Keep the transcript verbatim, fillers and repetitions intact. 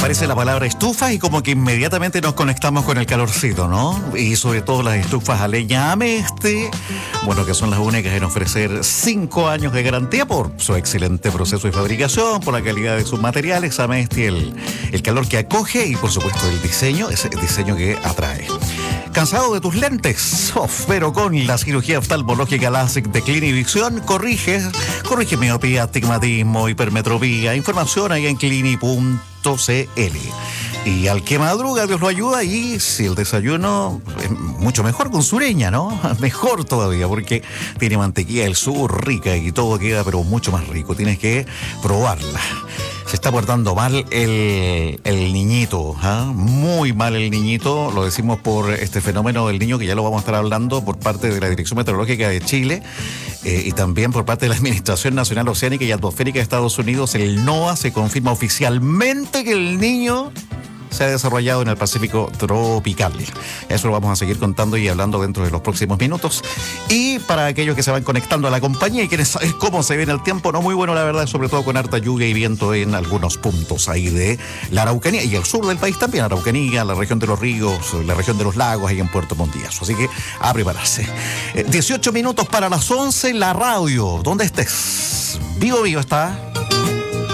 aparece la palabra estufa y como que inmediatamente nos conectamos con el calorcito, ¿no? Y sobre todo las estufas a leña Ameste, bueno, que son las únicas en ofrecer cinco años de garantía por su excelente proceso de fabricación, por la calidad de sus materiales. Ameste, el, el calor que acoge y por supuesto el diseño, ese diseño que atrae. ¿Cansado de tus lentes? Oh, pero con la cirugía oftalmológica LASIK de Clinivision corrige, corrige miopía, astigmatismo, hipermetropía. Información ahí en clini punto c l. Y al que madruga, Dios lo ayuda. Y si el desayuno es mucho mejor con sureña, ¿no? Mejor todavía, porque tiene mantequilla del sur rica y todo queda pero mucho más rico. Tienes que probarla. Se está portando mal el, el niñito, ¿eh? Muy mal el niñito, lo decimos por este fenómeno del niño que ya lo vamos a estar hablando por parte de la Dirección Meteorológica de Chile eh, y también por parte de la Administración Nacional Oceánica y Atmosférica de Estados Unidos, el NOAA. Se confirma oficialmente que el niño se ha desarrollado en el Pacífico tropical. Eso lo vamos a seguir contando y hablando dentro de los próximos minutos. Y para aquellos que se van conectando a la compañía y quieren saber cómo se viene el tiempo, no muy bueno la verdad, sobre todo con harta lluvia y viento en algunos puntos ahí de la Araucanía y el sur del país también, Araucanía, la región de los ríos, la región de los lagos, ahí en Puerto Montiazo. Así que a prepararse. Eh, dieciocho minutos para las once, la radio, ¿dónde estés? Vivo, vivo está.